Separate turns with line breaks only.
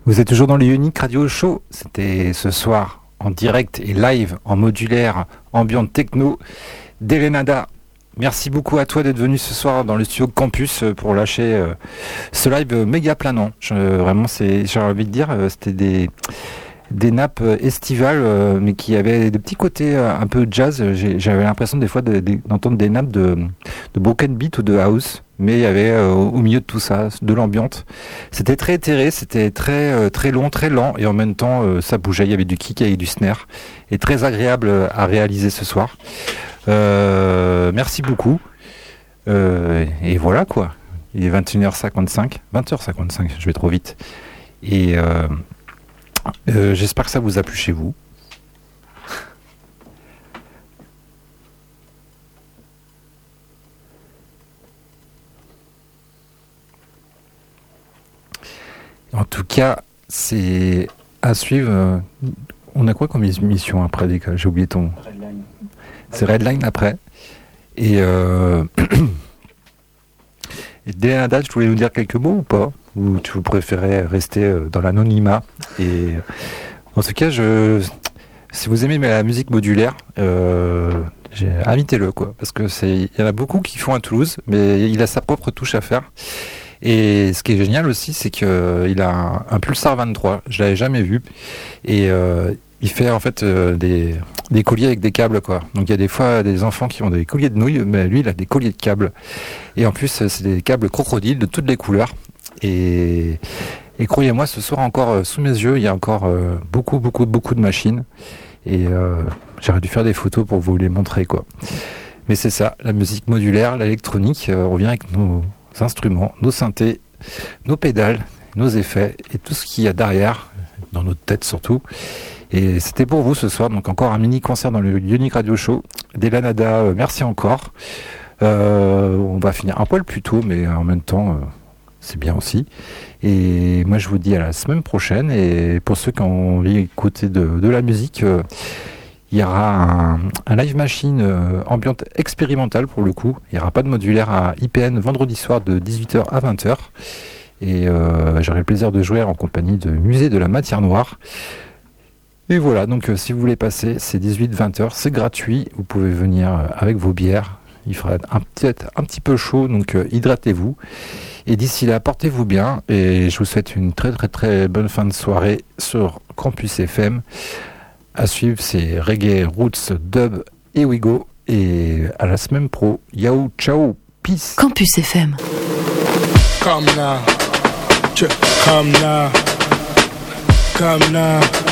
Vous êtes toujours dans le Unique Radio Show. C'était ce soir en direct et live en modulaire ambiante techno d'Elenada. Merci beaucoup à toi d'être venu ce soir dans le studio Campus pour lâcher ce live méga planant. Vraiment, j'ai envie de dire, c'était des nappes estivales, mais qui avaient des petits côtés un peu jazz. J'avais l'impression des fois d'entendre des nappes de broken beat ou de house, mais il y avait au milieu de tout ça de l'ambiance. C'était très éthéré, c'était très long, très lent, et en même temps ça bougeait. Il y avait du kick, il y avait du snare, et très agréable à réaliser ce soir. Merci beaucoup. Et voilà quoi. Il est 21h55, 20h55, je vais trop vite. Et j'espère que ça vous a plu chez vous. En tout cas, c'est à suivre. On a quoi comme émission après d'école? J'ai oublié ton. Redline. C'est Redline après. Et dès la date, je voulais nous dire quelques mots ou pas? Ou tu préférais rester dans l'anonymat? Et en tout cas, si vous aimez la musique modulaire, invitez-le quoi, parce que il y en a beaucoup qui font à Toulouse, mais il a sa propre touche à faire. Et ce qui est génial aussi, c'est qu'il a un Pulsar 23. Je l'avais jamais vu. Et il fait en fait des colliers avec des câbles quoi. Donc il y a des fois des enfants qui ont des colliers de nouilles, mais lui il a des colliers de câbles. Et en plus c'est des câbles crocodiles de toutes les couleurs. Et croyez-moi, ce soir encore sous mes yeux, il y a encore beaucoup de machines. Et j'aurais dû faire des photos pour vous les montrer quoi. Mais c'est ça, la musique modulaire, l'électronique, on vient avec nos instruments, nos synthés, nos pédales, nos effets et tout ce qu'il y a derrière, dans notre tête surtout. Et c'était pour vous ce soir, donc encore un mini concert dans le Unique Radio Show d'Elenada. Merci encore. On va finir un poil plus tôt, mais en même temps, c'est bien aussi. Et moi, je vous dis à la semaine prochaine. Et pour ceux qui ont envie d'écouter de la musique, il y aura un live machine ambiante expérimentale pour le coup. Il n'y aura pas de modulaire à IPN vendredi soir de 18h à 20h. Et j'aurai le plaisir de jouer en compagnie de Musée de la Matière Noire. Et voilà, donc si vous voulez passer, c'est 18-20h, c'est gratuit, vous pouvez venir avec vos bières, il fera peut-être un petit peu chaud, donc hydratez-vous. Et d'ici là, portez-vous bien, et je vous souhaite une très bonne fin de soirée sur Campus FM. À suivre, c'est Reggae, Roots, Dub et We Go, et à la semaine pro. Yao, ciao, peace.
Campus FM.
Come now, come now, come now.